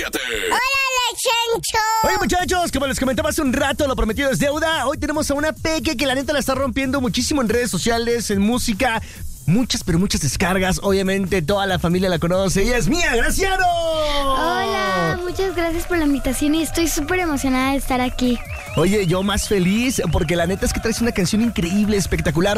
ríete. ¡Órale, Chencho! Oye, muchachos, como les comentaba hace un rato, lo prometido es deuda. Hoy tenemos a una peque que la neta la está rompiendo muchísimo en redes sociales, en música. Muchas, pero muchas descargas. Obviamente toda la familia la conoce. ¡Ella es Mía Graciano! Hola, muchas gracias por la invitación y estoy súper emocionada de estar aquí. Oye, yo más feliz porque la neta es que traes una canción increíble, espectacular.